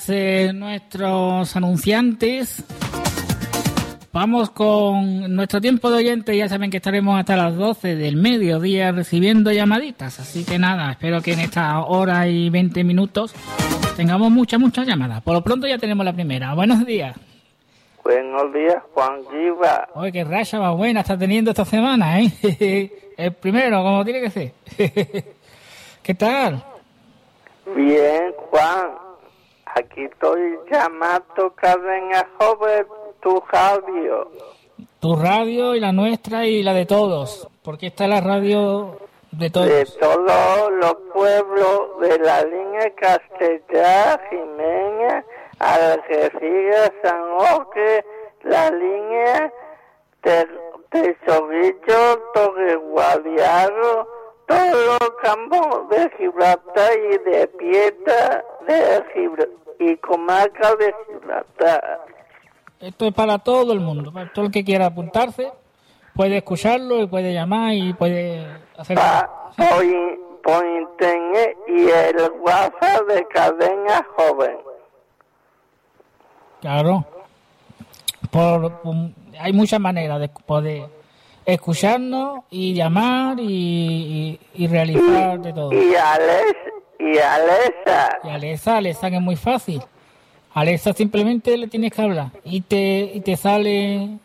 nuestros anunciantes. Vamos con nuestro tiempo de oyente. Ya saben que estaremos hasta las 12 del mediodía recibiendo llamaditas. Así que nada, espero que en esta hora y 20 minutos tengamos muchas llamadas. Por lo pronto ya tenemos la primera. Buenos días. Buenos días, Juan Giva. Oye, qué racha más buena está teniendo esta semana, ¿eh? El primero, como tiene que ser. ¿Qué tal? Bien, Juan. Aquí estoy llamando Cadena Joven, tu radio. Tu radio y la nuestra y la de todos. Porque esta es la radio de todos. De todos los pueblos de la línea Castellar, Jiménez, Algeciras, San Roque, la línea Tesorillo, Torre Guadiaro, todos los campos de Gibraltar y de Piedra de Gibraltar y comarca de Gibraltar. Esto es para todo el mundo, para todo el que quiera apuntarse, puede escucharlo y puede llamar y puede hacer... Por internet y el WhatsApp de Cadena Joven. Claro. Hay muchas maneras de poder escucharnos y llamar y realizar de todo. Y Alexa. Alexa, que es muy fácil. Alexa simplemente le tienes que hablar y te sale...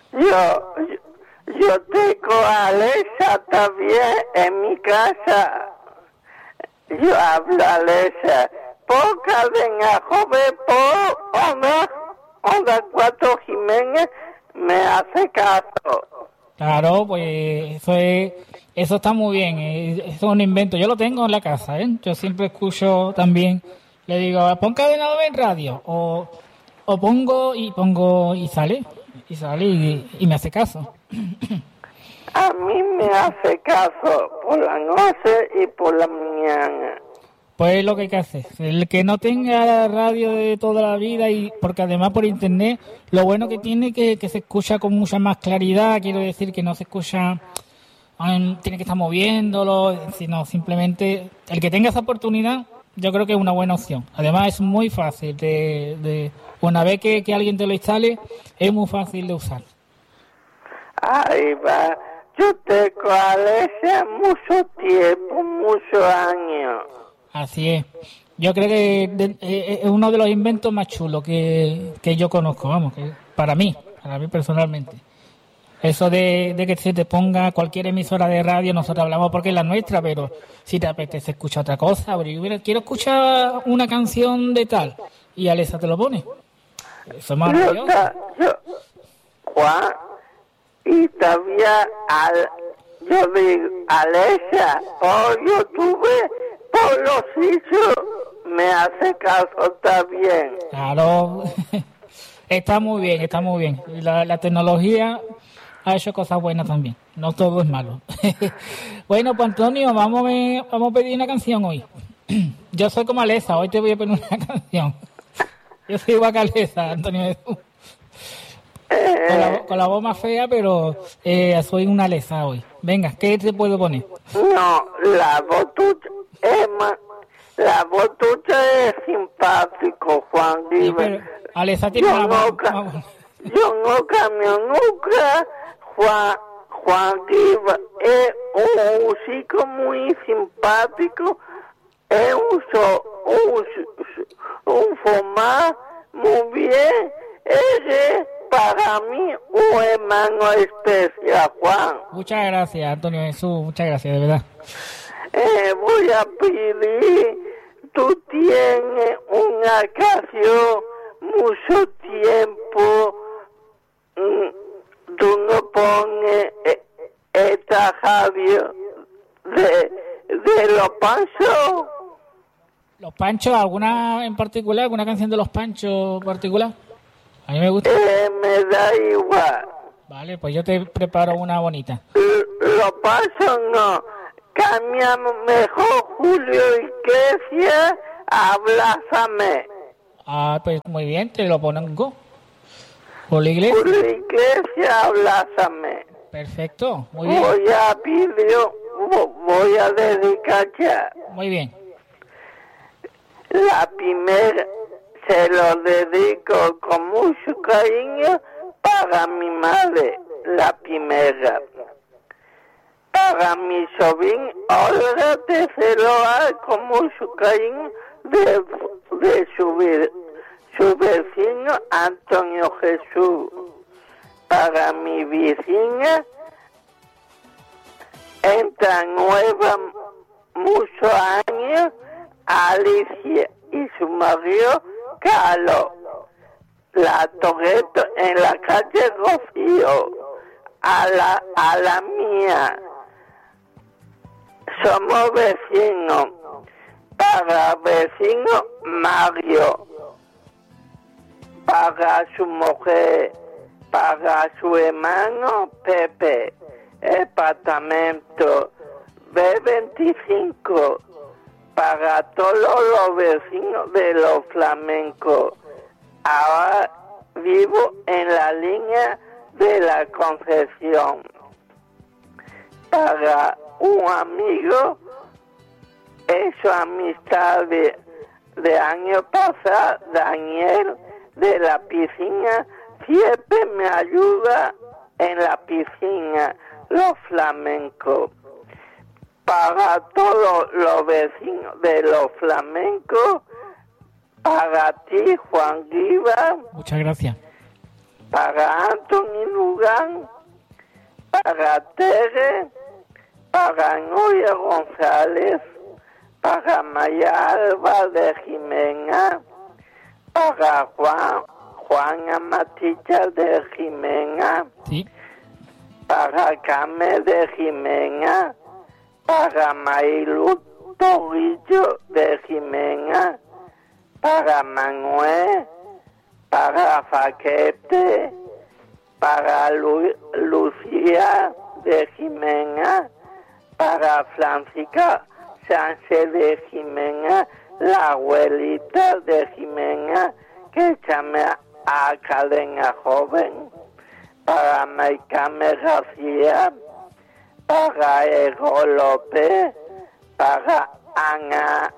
Yo tengo a Alexa también en mi casa. Yo hablo a Alexa por Cadena Joven, por Onda 4 Jiménez, me hace caso. Claro, pues eso está muy bien, eso es un invento. Yo lo tengo en la casa, ¿eh? Yo siempre escucho también, le digo, pon Cadena en radio, o pongo y sale y me hace caso. A mí me hace caso por la noche y por la mañana. Pues es lo que hay que hacer. El que no tenga radio de toda la vida, y porque además por internet, lo bueno que tiene que se escucha con mucha más claridad. Quiero decir que no se escucha, tiene que estar moviéndolo, sino simplemente el que tenga esa oportunidad, yo creo que es una buena opción. Además es muy fácil de una vez que alguien te lo instale, es muy fácil de usar. Ahí va. Yo tengo a Alexa mucho tiempo, muchos años. Así es. Yo creo que es uno de los inventos más chulos que yo conozco, vamos, que para mí personalmente. Eso de que se te ponga cualquier emisora de radio, nosotros hablamos porque es la nuestra, pero si te apetece escuchar otra cosa, quiero escuchar una canción de tal, y Alexa te lo pone. Eso es maravilloso. Juan, y todavía yo digo, Alexa, por YouTube, por los sitios, me hace caso también. Claro, está muy bien. La tecnología ha hecho cosas buenas también, no todo es malo. Bueno, pues Antonio, vamos a pedir una canción hoy. Yo soy como Alexa, hoy te voy a pedir una canción. Yo soy igual que Alexa, Antonio. Con la voz más fea, pero soy una Alexa hoy. Venga, ¿qué te puedo poner? No, la voz tuya es simpático, Juan. Sí, pero Alexa tiene una voz... Yo no cambio nunca. Juan Diva es un músico muy simpático, es un formato muy bien, es para mí un hermano especial, Juan. Muchas gracias, Antonio Jesús, muchas gracias, de verdad. Voy a pedir, tú tienes una canción mucho tiempo, tú no pones esta radio de los Panchos. ¿Los Panchos? ¿Alguna en particular? ¿Alguna canción de los Panchos en particular? A mí me gusta. Me da igual. Vale, pues yo te preparo una bonita. Los Panchos no. Cambiamos mejor Julio Iglesias, Abrázame. Ah, pues muy bien, te lo pongo. Julio Iglesias. Julio Iglesias, Abrázame. Perfecto, muy bien. Voy a dedicar ya. Muy bien. La primera se lo dedico con mucho cariño para mi madre, la primera. Para mi sobrino Olga de Celoa, con mucho cariño de su vecino Antonio Jesús. Para mi vecina, entra nueva muchos años, Alicia y su marido Carlos, la Toretto en la calle Rocío, a la mía. Somos vecinos. Para vecino Mario, para su mujer, para su hermano Pepe, apartamento B25, para todos los vecinos de los flamencos. Ahora vivo en la línea de la Concepción. Para un amigo, su amistad de año pasado, Daniel, de la piscina, siempre me ayuda en la piscina, los flamencos. Para todos los vecinos de los flamencos, para ti, Juan Guiba. Muchas gracias. Para Anthony Lugán, para Tere, para Nuria González, para Maya Alba de Jimena, para Juana Matilla de Jimena, sí. Para Carmen de Jimena, para Mailu Torillo de Jimena, para Manuel, para Faquete, para Lucía de Jimena, para Francisca Sánchez de Jimena, la abuelita de Jimena, que llama a Cadena Joven, para Maicame García, para Ego López, para Ana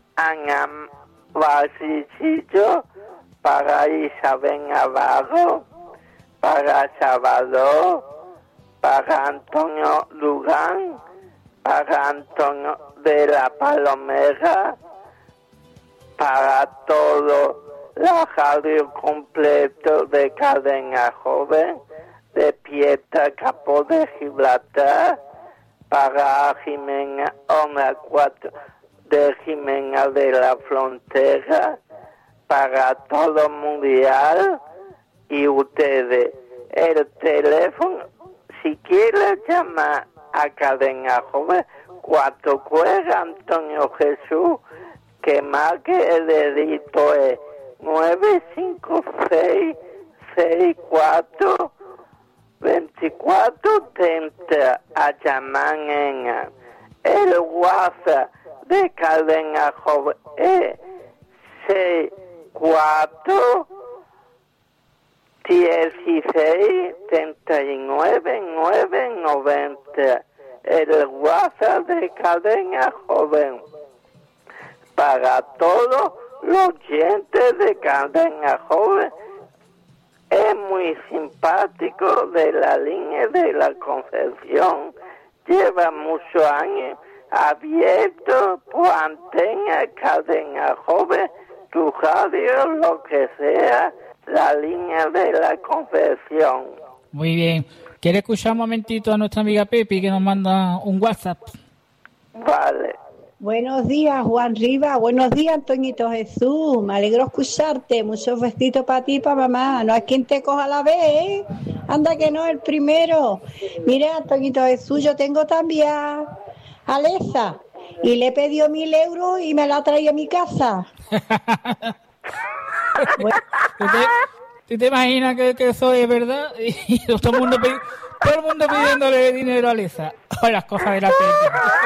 Basichillo, para Isabel Navarro, para Salvador, para Antonio Lugán, para Antonio de la Palomera, para todo la radio completo de Cadena Joven, de Piedra Capo de Gibraltar, para Jimena Onda 4 de Jimena de la Frontera, para todo mundial y ustedes. El teléfono, si quieren llamar a Cadena Joven, 4 cuerdas Antonio Jesús, que marque el dedito es 956642430 a llamar en el WhatsApp de Cadena Joven es 64163990. El WhatsApp de Cadena Joven. Para todos los oyentes de Cadena Joven, es muy simpático, de la línea de la Concepción. Lleva muchos años abierto por antena, Cadena Joven, tu radio, lo que sea, la línea de la Concepción. Muy bien. ¿Quiere escuchar un momentito a nuestra amiga Pepi, que nos manda un WhatsApp? Vale. Buenos días, Juan Riva. Buenos días, Antoñito Jesús. Me alegro escucharte. Muchos besitos para ti y para mamá. No hay quien te coja la vez, ¿eh? Anda que no, el primero. Mira, Antoñito Jesús, yo tengo también a Alexa y le he pedido 1.000 euros y me la ha traído a mi casa. Bueno. ¿Tú te imaginas que eso es verdad? Y todo el mundo pidiéndole dinero a Alexa. O las cosas de la Pepi.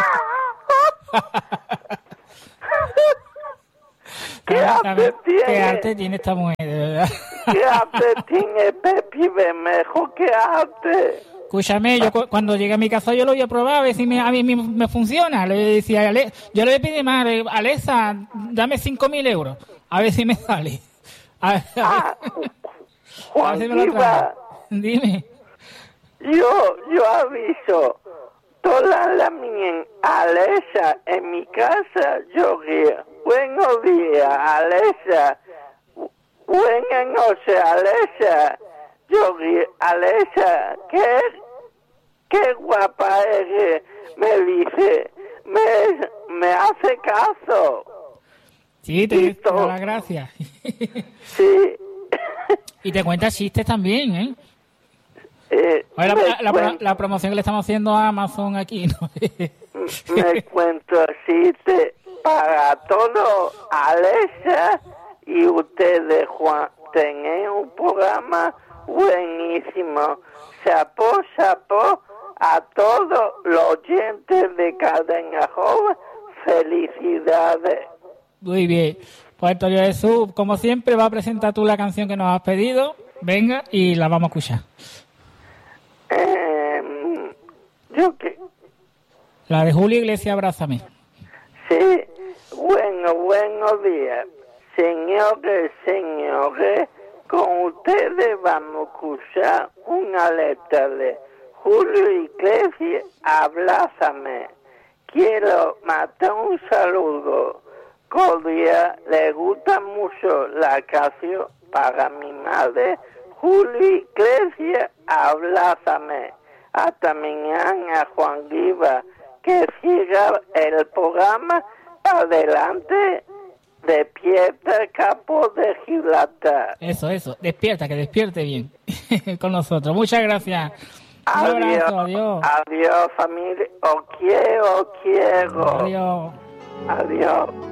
¿Qué arte tiene esta mujer, de verdad? ¿Qué arte tiene Pepi Bermejo? ¿Qué arte? Escúchame, yo cuando llegue a mi casa yo lo voy a probar a ver si a mí me funciona. Le decía, yo le pedí más, Alexa, dame 5.000 euros, a ver si me sale. Juan Hacémelo otra Diva, vez. Dime. yo aviso toda la mañana Alexa en mi casa, yo río. Buenos días, Alexa. Buenas noches, Alexa. Yo río. Alexa, qué guapa eres, me dice. Me hace caso. Sí, te da las gracias. Sí. Y te cuenta chistes también, ¿eh? Oye, la promoción que le estamos haciendo a Amazon aquí, ¿no? Me cuento chistes para todo, Alexa, y ustedes, Juan, tienen un programa buenísimo. Chapó a todos los oyentes de Cadena Joven. Felicidades. Muy bien. Pues Antonio Jesús, como siempre, va a presentar tú la canción que nos has pedido. Venga, y la vamos a escuchar. ¿Yo qué? La de Julio Iglesias, Abrázame. Sí. Buenos días. Señores, con ustedes vamos a escuchar una letra de Julio Iglesias, Abrázame. Quiero mandar un saludo cordial. Le gusta mucho la canción para mi madre, Julio Iglesias, Abrázame. Hasta mañana, Juan Diva. Que siga el programa adelante. Despierta, capo de Gibraltar. Eso. Despierta, que despierte bien con nosotros. Muchas gracias. Un abrazo, adiós. Adiós, familia. Os quiero. Adiós. Adiós.